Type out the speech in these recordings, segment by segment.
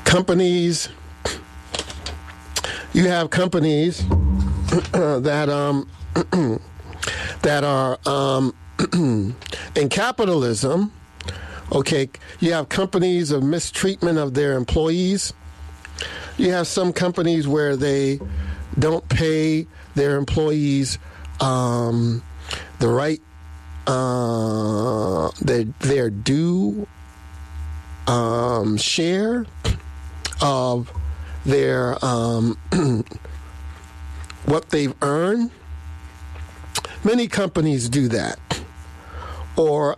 companies, you have companies that that are in capitalism. Okay, you have companies of mistreatment of their employees. You have some companies where they don't pay their employees the right their due share of their what they've earned. Many companies do that, or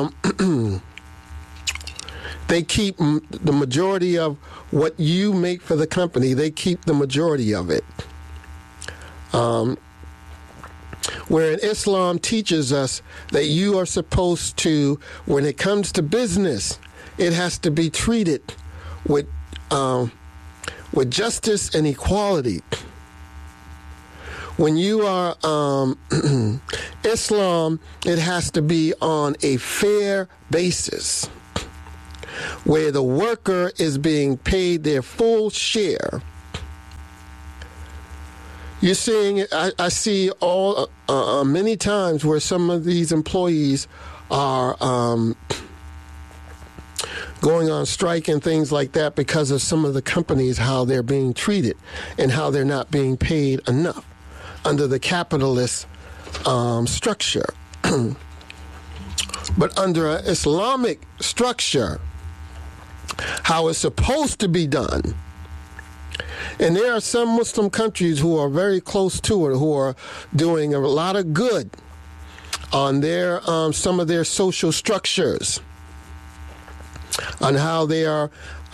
they keep the majority of what you make for the company. They keep the majority of it. Wherein Islam teaches us that you are supposed to, when it comes to business, it has to be treated with justice and equality. When you are Islam, it has to be on a fair basis, where the worker is being paid their full share. You're seeing it. I see all many times where some of these employees are going on strike and things like that because of some of the companies, how they're being treated and how they're not being paid enough under the capitalist structure. But under an Islamic structure, how it's supposed to be done. And there are some Muslim countries who are very close to it, who are doing a lot of good on their some of their social structures, on how they are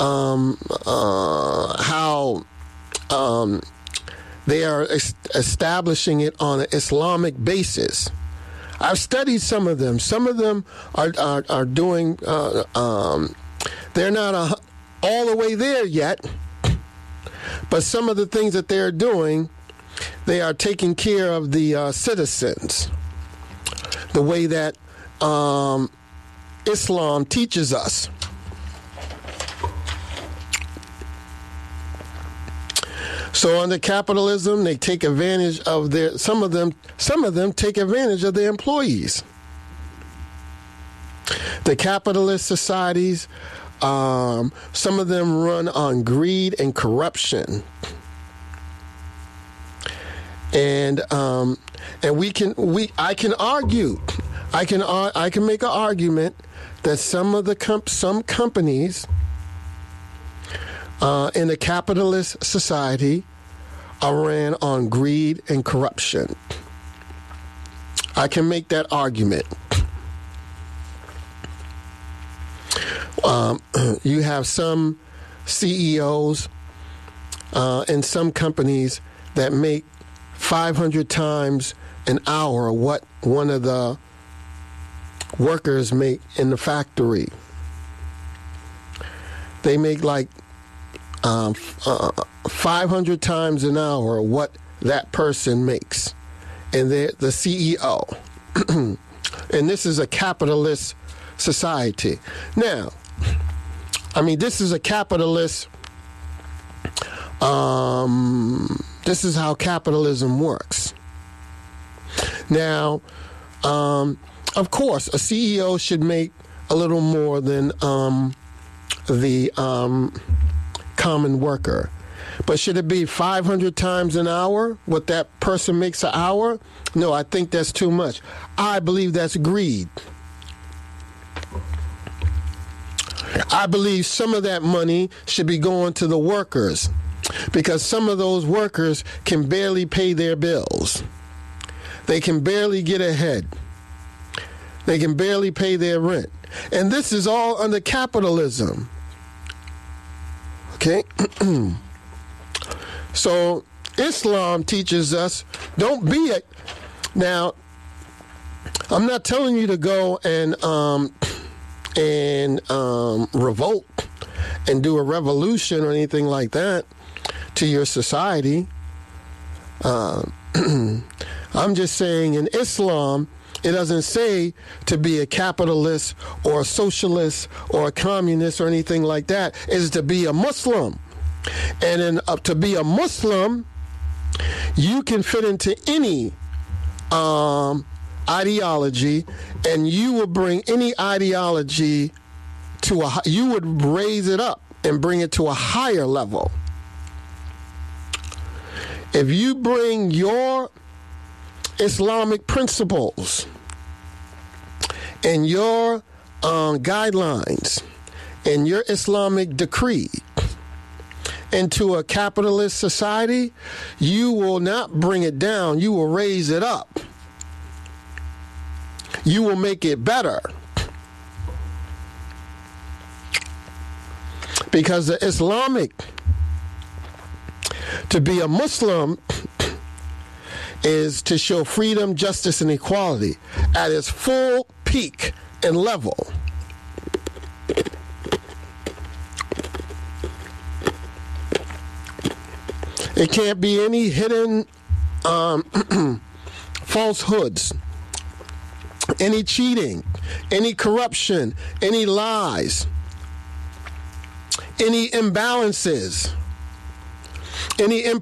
they are establishing it on an Islamic basis. I've studied some of them. Some of them are doing. They're not all the way there yet. But some of the things that they're doing, they are taking care of the citizens the way that Islam teaches us. So under capitalism, they take advantage of their. Some of them take advantage of their employees. The capitalist societies. Some of them run on greed and corruption, and I can argue, I can make an argument that some companies in a capitalist society are ran on greed and corruption. I can make that argument. You have some CEOs in some companies that make 500 times an hour what one of the workers make in the factory. They make like 500 times an hour what that person makes, and they're the CEO. And this is a capitalist society. Now, I mean, this is a capitalist, this is how capitalism works. Now, of course, a CEO should make a little more than the common worker. But should it be 500 times an hour, what that person makes an hour? No, I think that's too much. I believe that's greed. I believe some of that money should be going to the workers, because some of those workers can barely pay their bills. They can barely get ahead. They can barely pay their rent. And this is all under capitalism. Okay? So Islam teaches us, don't be it. Now, I'm not telling you to go and revolt and do a revolution or anything like that to your society. I'm just saying in Islam, It doesn't say to be a capitalist or a socialist or a communist or anything like that. It's to be a Muslim. And then to be a Muslim, you can fit into any ideology, and you will bring any ideology to you would raise it up and bring it to a higher level. If you bring your Islamic principles and your guidelines and your Islamic decree into a capitalist society, you will not bring it down. You will raise it up. You will make it better. Because the Islamic, to be a Muslim is to show freedom, justice, and equality at its full peak and level. It can't be any hidden falsehoods, any cheating, any corruption, any lies, any imbalances, any